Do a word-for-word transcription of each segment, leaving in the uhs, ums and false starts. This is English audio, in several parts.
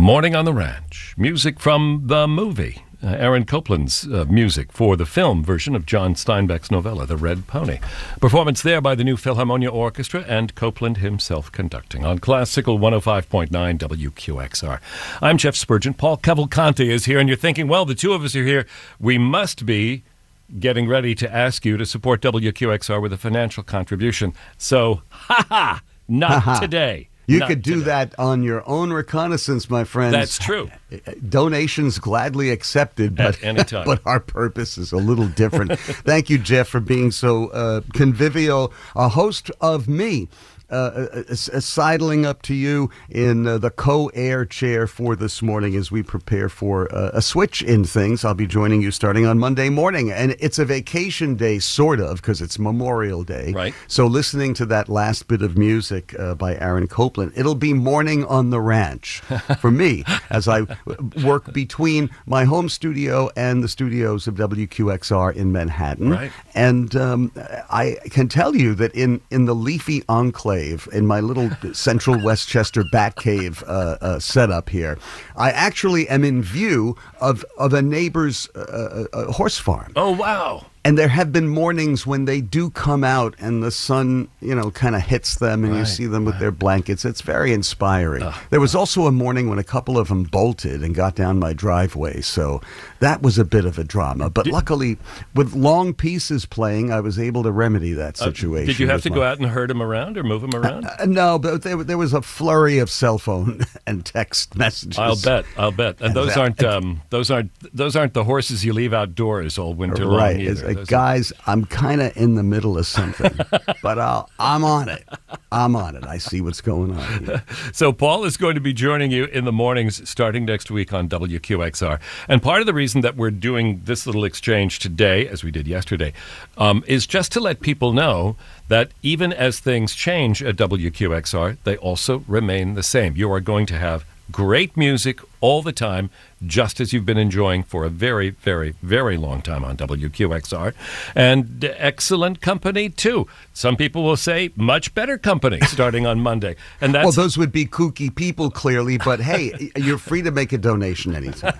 Morning on the Ranch. Music from the movie. Uh, Aaron Copland's uh, music for the film version of John Steinbeck's novella, The Red Pony. Performance there by the New Philharmonia Orchestra and Copland himself conducting on Classical one oh five point nine W Q X R. I'm Jeff Spurgeon. Paul Cavalcante is here, and you're thinking, well, the two of us are here. We must be getting ready to ask you to support W Q X R with a financial contribution. So, ha-ha, not Ha-ha. today. You Not could do today. that on your own reconnaissance, my friends. That's true. Donations gladly accepted, but, At any time. but our purpose is a little different. Thank you, Jeff, for being so uh, convivial, a host of me. Uh, uh, uh, sidling up to you in uh, the co-air chair for this morning as we prepare for uh, a switch in things. I'll be joining you starting on Monday morning, and it's a vacation day, sort of, because it's Memorial Day. Right. So listening to that last bit of music uh, by Aaron Copland, it'll be morning on the ranch for me as I work between my home studio and the studios of W Q X R in Manhattan. Right. And um, I can tell you that in, in the leafy enclave, in my little central Westchester bat cave uh, uh, setup here, I actually am in view of, of a neighbor's uh, uh, horse farm. Oh, wow. And there have been mornings when they do come out and the sun, you know, kind of hits them and Right, you see them with right. their blankets. It's very inspiring. Uh, there was also a morning when a couple of them bolted and got down my driveway. So that was a bit of a drama. But luckily, with long pieces playing, I was able to remedy that situation. Uh, did you have with to my- go out and herd them around or move them around? Uh, no, but there, there was a flurry of cell phone and text messages. I'll bet. I'll bet. And And those that- aren't um, those aren't those aren't the horses you leave outdoors all winter long. Right. Either. It's like, Those are- guys, I'm kind of in the middle of something, but I'll, I'm on it. I'm on it. I see what's going on here. So Paul is going to be joining you in the mornings starting next week on W Q X R. And part of the reason that we're doing this little exchange today, as we did yesterday, um, is just to let people know that even as things change at W Q X R, they also remain the same. You are going to have great music all the time, just as you've been enjoying for a very, very, very long time on W Q X R. And excellent company, too. Some people will say much better company starting on Monday. And that's Well, those would be kooky people, clearly, but hey, you're free to make a donation anytime.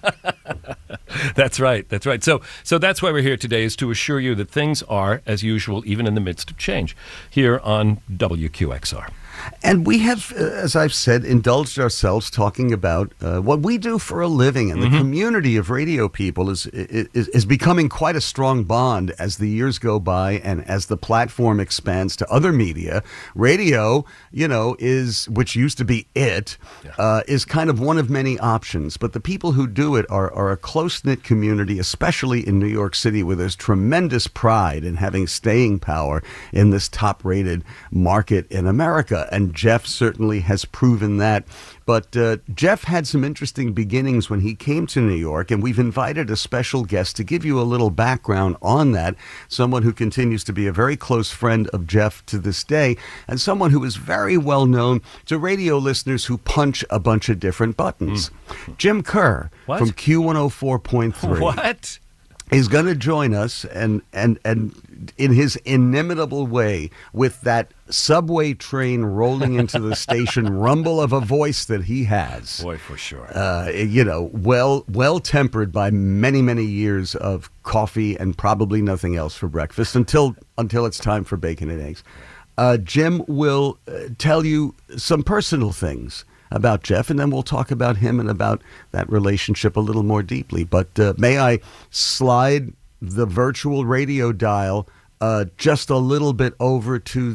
That's right. That's right. So so that's why we're here today, is to assure you that things are as usual, even in the midst of change, here on W Q X R. And we have, uh, as I've said, indulged ourselves talking about uh, what we do for a living. And the community of radio people is, is is becoming quite a strong bond as the years go by and as the platform expands to other media. Radio, you know, is, which used to be it, uh, is kind of one of many options. But the people who do it are, are a close-knit community, especially in New York City, where there's tremendous pride in having staying power in this top-rated market in America. And Jeff certainly has proven that. But uh, Jeff had some interesting beginnings when he came to New York, and we've invited a special guest to give you a little background on that, someone who continues to be a very close friend of Jeff to this day, and someone who is very well known to radio listeners who punch a bunch of different buttons. Mm. Jim Kerr What? from Q one oh four point three. What? He's going to join us, and, and, and in his inimitable way, with that subway train rolling into the station rumble of a voice that he has. Boy, for sure. Uh, you know, well, well tempered by many, many years of coffee and probably nothing else for breakfast until until it's time for bacon and eggs. Uh, Jim will uh, tell you some personal things about Jeff, and then we'll talk about him and about that relationship a little more deeply. But uh, may I slide the virtual radio dial uh, just a little bit over to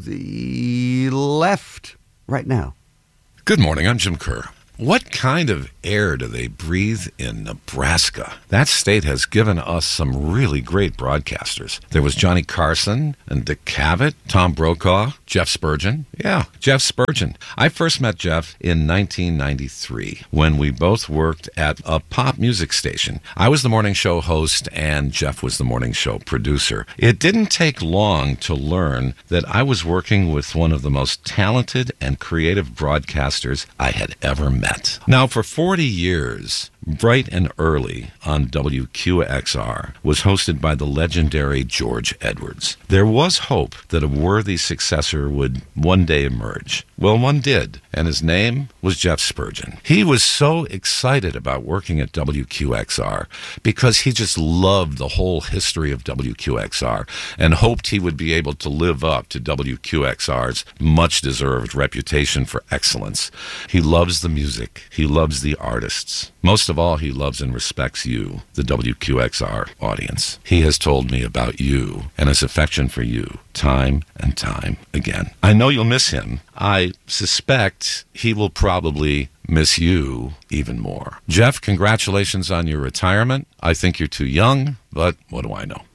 the left right now? Good morning, I'm Jim Kerr. What kind of air do they breathe in Nebraska? That state has given us some really great broadcasters. There was Johnny Carson and Dick Cavett, Tom Brokaw, Jeff Spurgeon. Yeah, Jeff Spurgeon. I first met Jeff in nineteen ninety-three when we both worked at a pop music station. I was the morning show host and Jeff was the morning show producer. It didn't take long to learn that I was working with one of the most talented and creative broadcasters I had ever met. Now, for forty years, Bright and Early on W Q X R was hosted by the legendary George Edwards. There was hope that a worthy successor would one day emerge. Well, one did, and his name was Jeff Spurgeon. He was so excited about working at W Q X R because he just loved the whole history of W Q X R and hoped he would be able to live up to W Q X R's much-deserved reputation for excellence. He loves the music. He loves the artists. Most of all, he loves and respects you, the W Q X R audience. He has told me about you and his affection for you time and time again. I know you'll miss him. I suspect he will probably miss you even more. Jeff, congratulations on your retirement. I think you're too young, but what do I know?